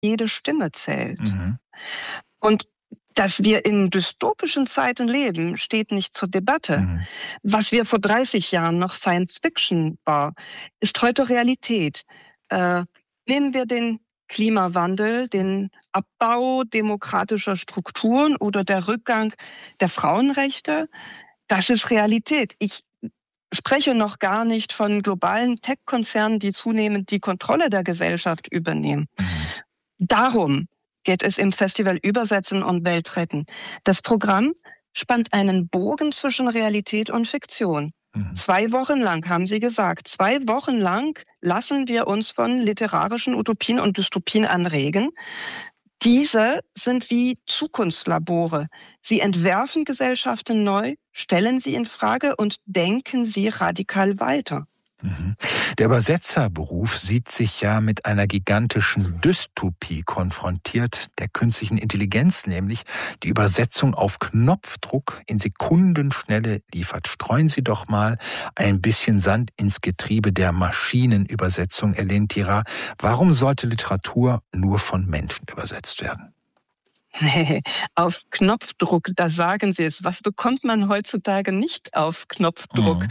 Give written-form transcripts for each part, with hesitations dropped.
jede Stimme zählt. Mhm. Und dass wir in dystopischen Zeiten leben, steht nicht zur Debatte. Mhm. Was wir vor 30 Jahren noch Science Fiction war, ist heute Realität. Nehmen wir den Klimawandel, den Abbau demokratischer Strukturen oder der Rückgang der Frauenrechte. Das ist Realität. Ich spreche noch gar nicht von globalen Tech-Konzernen, die zunehmend die Kontrolle der Gesellschaft übernehmen. Mhm. Darum geht es im Festival Übersetzen und Weltretten. Das Programm spannt einen Bogen zwischen Realität und Fiktion. 2 Wochen lang, haben Sie gesagt, 2 Wochen lang lassen wir uns von literarischen Utopien und Dystopien anregen. Diese sind wie Zukunftslabore. Sie entwerfen Gesellschaften neu, stellen sie in Frage und denken sie radikal weiter. Mhm. Der Übersetzerberuf sieht sich ja mit einer gigantischen Dystopie konfrontiert, der künstlichen Intelligenz, nämlich die Übersetzung auf Knopfdruck in Sekundenschnelle liefert. Streuen Sie doch mal ein bisschen Sand ins Getriebe der Maschinenübersetzung, Hélène Tirard. Warum sollte Literatur nur von Menschen übersetzt werden? Nee, auf Knopfdruck, da sagen Sie es. Was bekommt man heutzutage nicht auf Knopfdruck?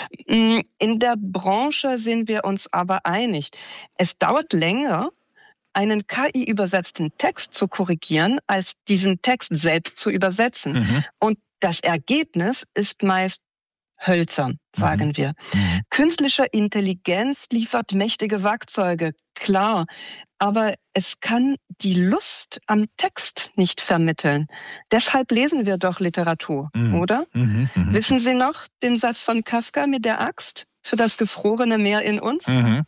In der Branche sind wir uns aber einig. Es dauert länger, einen KI-übersetzten Text zu korrigieren, als diesen Text selbst zu übersetzen. Und das Ergebnis ist meist hölzern, sagen wir. Künstliche Intelligenz liefert mächtige Werkzeuge, klar, aber es kann die Lust am Text nicht vermitteln. Deshalb lesen wir doch Literatur, oder? Wissen Sie noch den Satz von Kafka mit der Axt für das gefrorene Meer in uns?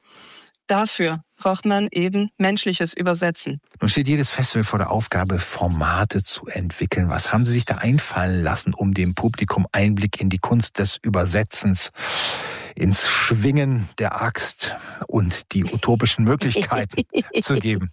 Dafür braucht man eben menschliches Übersetzen. Nun steht jedes Festival vor der Aufgabe, Formate zu entwickeln. Was haben Sie sich da einfallen lassen, um dem Publikum Einblick in die Kunst des Übersetzens, ins Schwingen der Axt und die utopischen Möglichkeiten zu geben?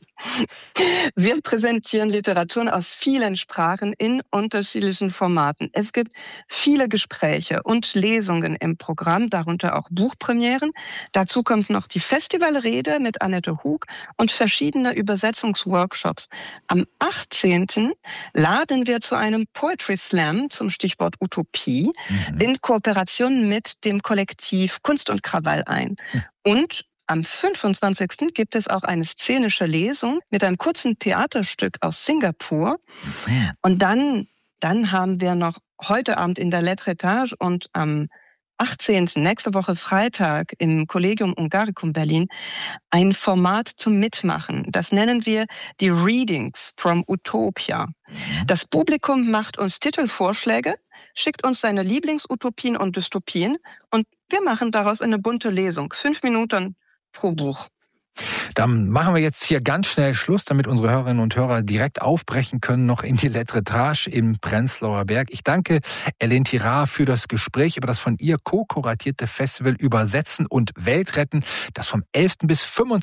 Wir präsentieren Literaturen aus vielen Sprachen in unterschiedlichen Formaten. Es gibt viele Gespräche und Lesungen im Programm, darunter auch Buchpremieren. Dazu kommt noch die Festivalrede mit Annette Hug und verschiedene Übersetzungsworkshops. Am 18. laden wir zu einem Poetry Slam zum Stichwort Utopie in Kooperation mit dem Kollektiv Kunst und Krawall ein. Und am 25. gibt es auch eine szenische Lesung mit einem kurzen Theaterstück aus Singapur. Und dann haben wir noch heute Abend in der Letretage und am 18. nächste Woche Freitag im Collegium Hungaricum Berlin ein Format zum Mitmachen. Das nennen wir die Readings from Utopia. Das Publikum macht uns Titelvorschläge, schickt uns seine Lieblingsutopien und Dystopien und wir machen daraus eine bunte Lesung. 5 Minuten pro Buch. Dann machen wir jetzt hier ganz schnell Schluss, damit unsere Hörerinnen und Hörer direkt aufbrechen können, noch in die Letretage im Prenzlauer Berg. Ich danke Hélène Tirard für das Gespräch über das von ihr co-kuratierte Festival Übersetzen und Weltretten, das vom 11. bis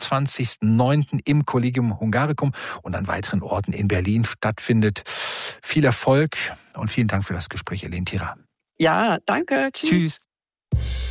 25.09. im Collegium Hungaricum und an weiteren Orten in Berlin stattfindet. Viel Erfolg und vielen Dank für das Gespräch, Hélène Tirard. Ja, danke. Tschüss.